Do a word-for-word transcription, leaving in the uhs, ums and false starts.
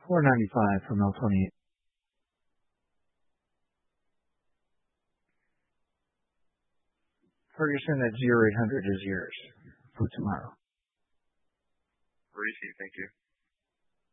four ninety-five from L twenty-eight. Ferguson at zero eight hundred is yours for tomorrow. Receive, thank you.